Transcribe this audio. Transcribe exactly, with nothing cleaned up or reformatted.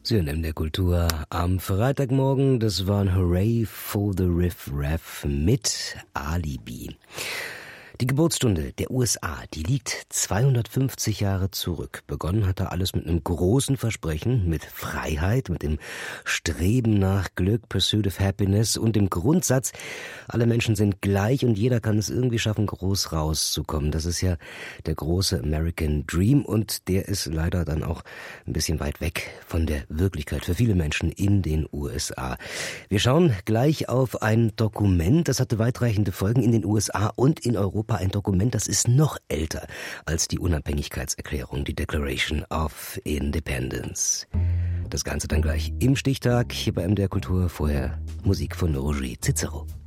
Sie hören der Kultur am Freitagmorgen, das war ein Hooray for the Riff Raff mit Alibi. Die Geburtsstunde der U S A, die liegt zweihundertfünfzig Jahre zurück. Begonnen hat da alles mit einem großen Versprechen, mit Freiheit, mit dem Streben nach Glück, Pursuit of Happiness und dem Grundsatz, alle Menschen sind gleich und jeder kann es irgendwie schaffen, groß rauszukommen. Das ist ja der große American Dream und der ist leider dann auch ein bisschen weit weg von der Wirklichkeit für viele Menschen in den U S A. Wir schauen gleich auf ein Dokument, das hatte weitreichende Folgen in den U S A und in Europa. Ein Dokument, das ist noch älter als die Unabhängigkeitserklärung, die Declaration of Independence. Das Ganze dann gleich im Stichtag hier bei M D R Kultur. Vorher Musik von Roger Cicero.